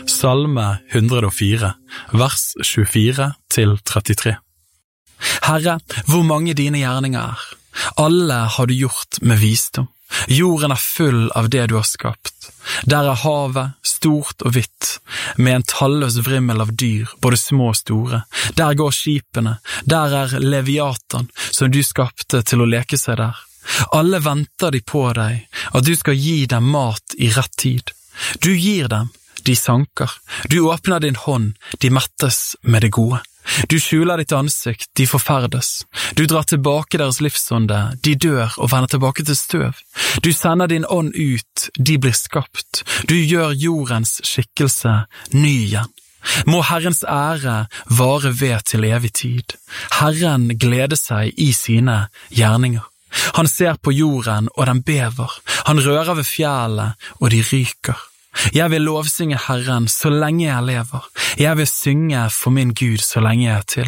Salme 104, vers 24-33. Herre, hvor mange dine gjerninger Alle har du gjort med visdom. Jorden full av det du har skapt. Der havet, stort og vidt, med en talløs vrimmel av dyr, både små og store. Der går skipene, der Leviatan, som du skapte til å leke seg der. Alle venter de på deg, at du skal gi dem mat i rett tid. Du gir dem, de sanker. Du åpner din hånd, de mettes med det gode. Du skjuler ditt ansikt, de forferdes. Du drar tilbake deres livsånde, de dør og vender tilbake til støv. Du sender din ånd ut, de blir skapt. Du gjør jordens skikkelse ny igjen. Må Herrens ære vare ved til evig tid. Herren gleder seg i sine gjerninger. Han ser på jorden, og den bever. Han rører ved fjellet, og de ryker. Jeg vil lovsynge Herren så lenge jeg lever. Jeg vil synge for min Gud så lenge jeg til.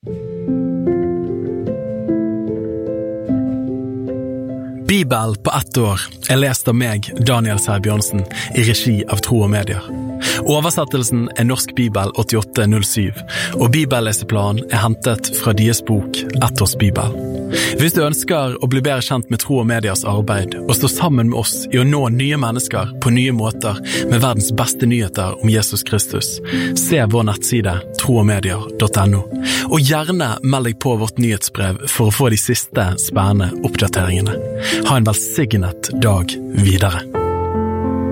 Bibel på 1 år lest av meg, Daniel Sæbjørnsen, i regi av Tro og Medier. Oversettelsen Norsk Bibel 8807, og bibelleseplanen hentet fra deres bok 1 års Bibel. Hvis du ønsker å bli bedre kjent med Tro og Medias arbeid, og stå sammen med oss i å nå nye mennesker på nye måter med verdens beste nyheter om Jesus Kristus, se vår nettside troogmedier.no, og gjerne meld deg på vårt nyhetsbrev for å få de siste spennende oppdateringene. Ha en velsignet dag videre.